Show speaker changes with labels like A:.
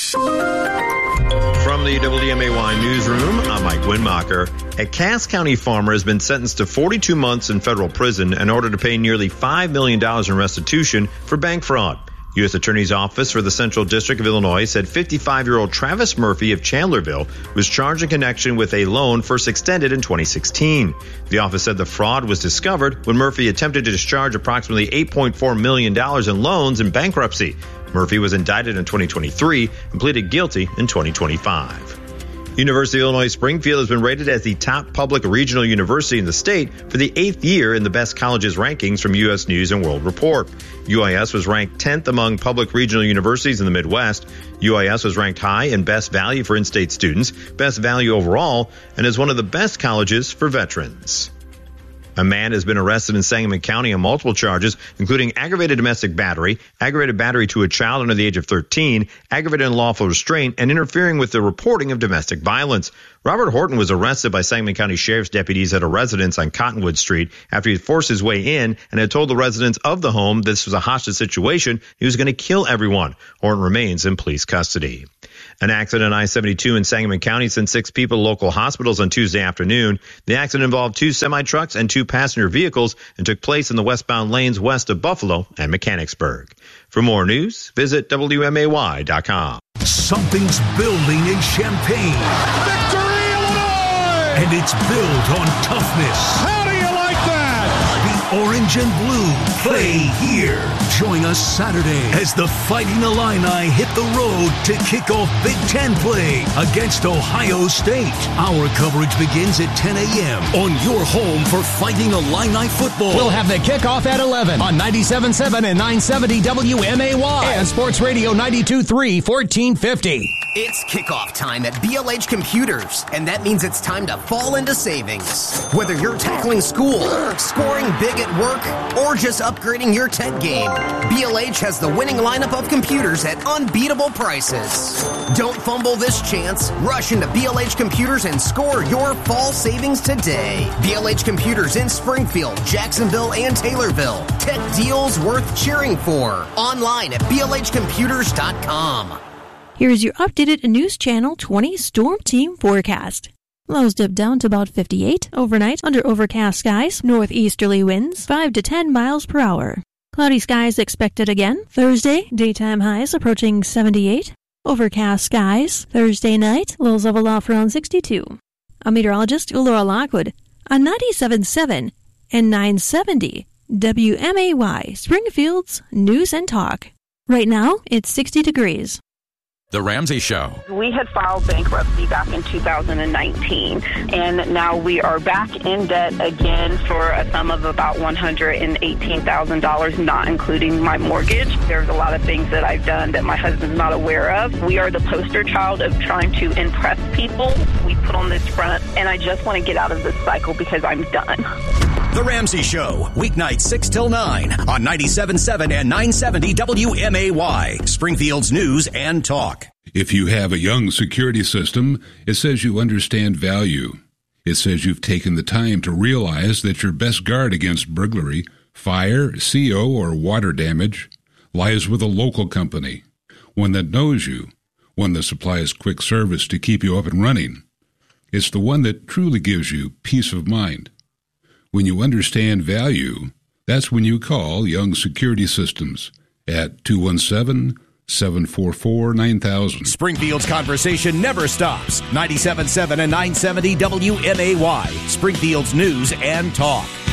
A: From the WMAY newsroom, I'm Mike Winmacher. A Cass County farmer has been sentenced to 42 months in federal prison in order to pay nearly $5 million in restitution for bank fraud. U.S. Attorney's Office for the Central District of Illinois said 55-year-old Travis Murphy of Chandlerville was charged in connection with a loan first extended in 2016. The office said the fraud was discovered when Murphy attempted to discharge approximately $8.4 million in loans in bankruptcy. Murphy was indicted in 2023 and pleaded guilty in 2025. University of Illinois Springfield has been rated as the top public regional university in the state for the 8th year in the Best Colleges rankings from U.S. News & World Report. UIS was ranked 10th among public regional universities in the Midwest. UIS was ranked high in Best Value for in-state students, Best Value overall, and is one of the best colleges for veterans. A man has been arrested in Sangamon County on multiple charges, including aggravated domestic battery to a child under the age of 13, aggravated unlawful restraint, and interfering with the reporting of domestic violence. Robert Horton was arrested by Sangamon County Sheriff's deputies at a residence on Cottonwood Street after he had forced his way in and had told the residents of the home this was a hostage situation. He was going to kill everyone. Horton remains in police custody. An accident on I-72 in Sangamon County sent 6 people to local hospitals on Tuesday afternoon. The accident involved 2 semi-trucks and 2 passenger vehicles and took place in the westbound lanes west of Buffalo and Mechanicsburg. For more news, visit WMAY.com.
B: Something's building in Champaign.
C: Victory, Illinois!
B: And it's built on toughness.
C: How do you like that?
B: The orange and blue play here. Join us Saturday as the Fighting Illini hit the road to kick off Big Ten play against Ohio State. Our coverage begins at 10 a.m. on your home for Fighting Illini football.
D: We'll have the kickoff at 11 on 97.7 and 970 WMAY and Sports Radio 92.3, 1450.
E: It's kickoff time at BLH Computers, and that means it's time to fall into savings. Whether you're tackling school, scoring big at work, or just upgrading your TED game, BLH has the winning lineup of computers at unbeatable prices. Don't fumble this chance. Rush into BLH Computers and score your fall savings today. BLH Computers in Springfield, Jacksonville, and Taylorville. Tech deals worth cheering for. Online at blhcomputers.com.
F: Here's your updated News Channel 20 Storm Team forecast. Lows dip down to about 58 overnight under overcast skies, northeasterly winds 5 to 10 miles per hour. Cloudy skies expected again. Thursday, daytime highs approaching 78. Overcast skies. Thursday night, lows level off around 62. I'm meteorologist Laura Lockwood on 97.7 and 970 WMAY, Springfield's News and Talk. Right now, it's 60 degrees.
G: The Ramsey Show.
H: We had filed bankruptcy back in 2019, and now we are back in debt again for a sum of about $118,000, not including my mortgage. There's a lot of things that I've done that my husband's not aware of. We are the poster child of trying to impress people. We put on this front, and I just want to get out of this cycle because I'm done.
I: The Ramsey Show, weeknights 6 till 9 on 97.7 and 970 WMAY, Springfield's News and Talk.
J: If you have a Young security system, it says you understand value. It says you've taken the time to realize that your best guard against burglary, fire, CO, or water damage lies with a local company, one that knows you, one that supplies quick service to keep you up and running. It's the one that truly gives you peace of mind. When you understand value, that's when you call Young Security Systems at 217-744-9000.
I: Springfield's conversation never stops. 97.7 and 970 WMAY, Springfield's News and Talk.